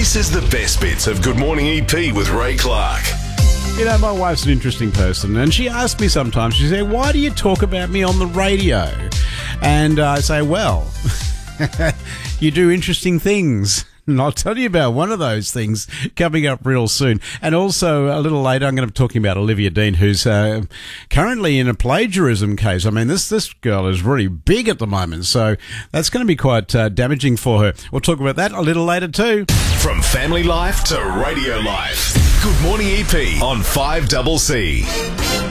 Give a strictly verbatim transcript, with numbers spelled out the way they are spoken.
This is the best bits of Good Morning E P with Ray Clark. You know, my wife's an interesting person, and she asks me sometimes, she says, why do you talk about me on the radio? And I say, well, you do interesting things. And I'll tell you about one of those things coming up real soon. And also, a little later, I'm going to be talking about Olivia Dean, who's uh, currently in a plagiarism case. I mean, this this girl is really big at the moment, so that's going to be quite uh, damaging for her. We'll talk about that a little later too. From family life to radio life, Good Morning E P on five C C.